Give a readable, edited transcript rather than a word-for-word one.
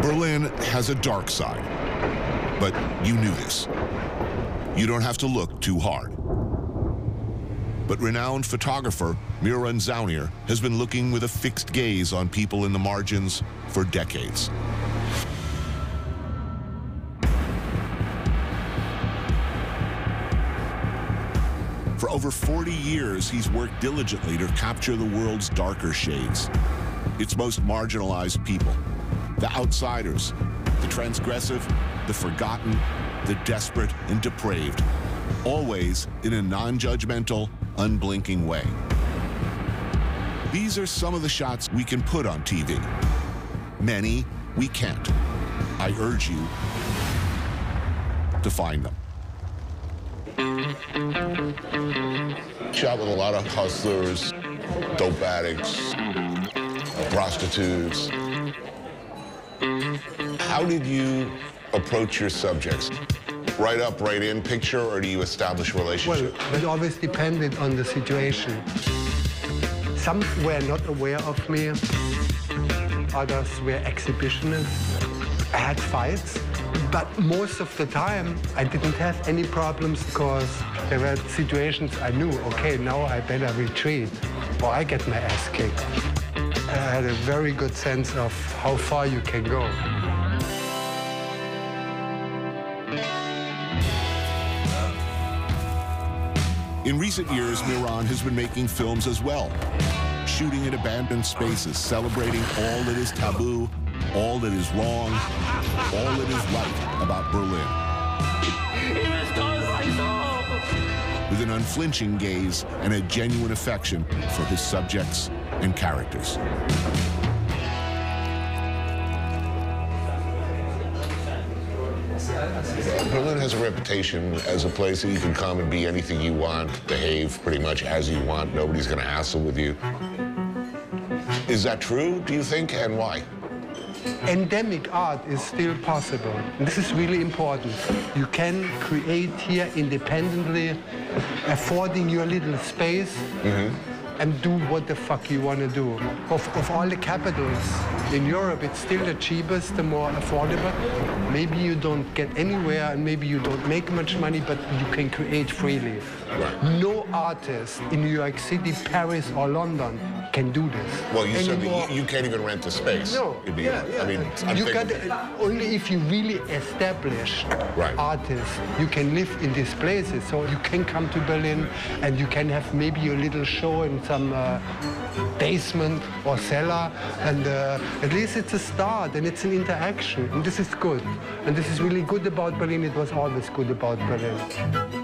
Berlin has a dark side, but you knew this. You don't have to look too hard. But renowned photographer Miran Zaunier has been looking with a fixed gaze on people in the margins for decades. For over 40 years, he's worked diligently to capture the world's darker shades, its most marginalized people, the outsiders, the transgressive, the forgotten, the desperate and depraved, always in a non-judgmental, unblinking way. These are some of the shots we can put on TV. Many we can't. I urge you to find them. Shot with a lot of hustlers, dope addicts, prostitutes. How did you approach your subjects? Right up, right in picture, or do you establish relationships? Well, it always depended on the situation. Some were not aware of me. Others were exhibitionists. I had fights, but most of the time I didn't have any problems because there were situations I knew, okay, now I better retreat or I get my ass kicked. I had a very good sense of how far you can go. In recent years, Miran has been making films as well, shooting in abandoned spaces, celebrating all that is taboo, all that is wrong, all that is right about Berlin. With an unflinching gaze and a genuine affection for his subjects and characters. Berlin has a reputation as a place that you can come and be anything you want, behave pretty much as you want. Nobody's going to hassle with you. Is that true, do you think, and why? Endemic art is still possible. This is really important. You can create here independently, affording your little space, and do what the fuck you want to do. Of all the capitals in Europe, it's still the cheapest, the more affordable. Maybe you don't get anywhere, and maybe you don't make much money, but you can create freely. Right. No artist in New York City, Paris, or London can do this. Well, you said that you can't even rent a space. No, I mean, you got only if you really established artists, you can live in these places. So you can come to Berlin and you can have maybe your little show in some basement or cellar, and at least it's a start and it's an interaction, and this is good. And this is really good about Berlin. It was always good about Berlin.